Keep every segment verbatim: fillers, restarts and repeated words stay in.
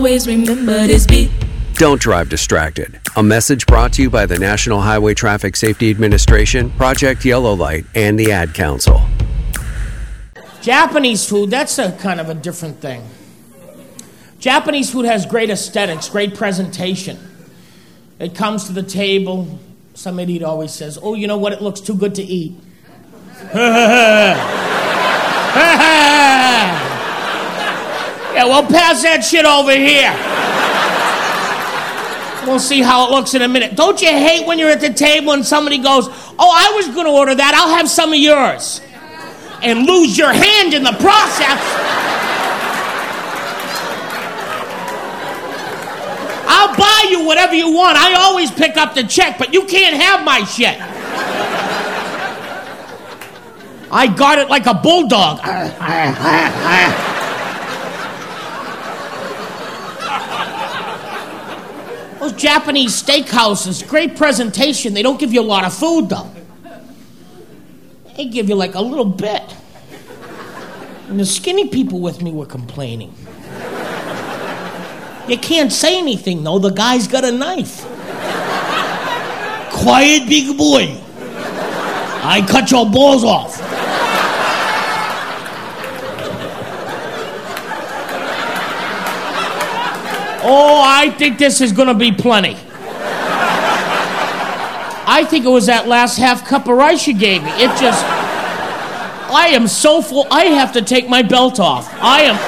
Always remember this beat. Don't drive distracted. A message brought to you by the National Highway Traffic Safety Administration, Project Yellow Light, and the Ad Council. Japanese food, that's a kind of a different thing. Japanese food has great aesthetics, great presentation. It comes to the table, some idiot always says, oh, you know what, it looks too good to eat. Yeah, well, pass that shit over here. We'll see how it looks in a minute. Don't you hate when you're at the table and somebody goes, oh, I was going to order that, I'll have some of yours. And lose your hand in the process. I'll buy you whatever you want. I always pick up the check, but you can't have my shit. I got it like a bulldog. Those Japanese steakhouses, great presentation. They don't give you a lot of food, though. They give you like a little bit. And the skinny people with me were complaining. You can't say anything, though. The guy's got a knife. Quiet, big boy. I cut your balls off. Oh, I think this is going to be plenty. I think it was that last half cup of rice you gave me. It just... I am so full, I have to take my belt off. I am...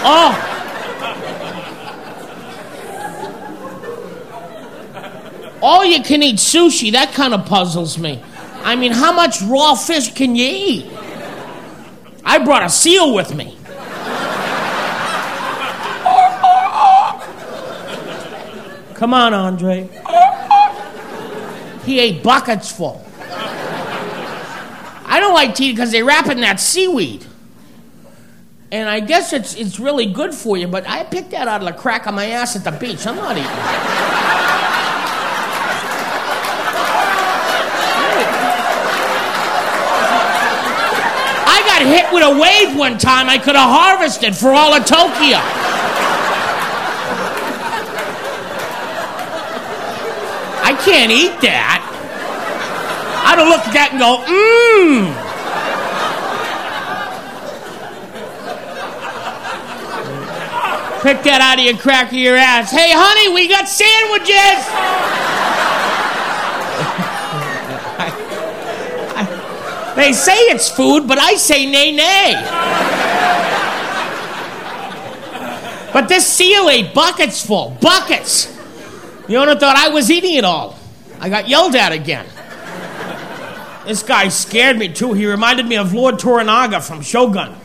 Oh. All you can eat sushi, that kind of puzzles me. I mean, how much raw fish can you eat? I brought a seal with me. Come on, Andre. He ate buckets full. I don't like tea because they wrap it in that seaweed. And I guess it's it's really good for you, but I picked that out of the crack of my ass at the beach. I'm not eating it. I got hit with a wave one time I could have harvested for all of Tokyo. I can't eat that. I'd have looked at that and go, mmm. Pick that out of your crack of your ass. Hey, honey, we got sandwiches. I, I, they say it's food, but I say nay, nay. But this seal ate buckets full. Buckets. You would have thought I was eating it all. I got yelled at again. This guy scared me, too. He reminded me of Lord Toranaga from Shogun.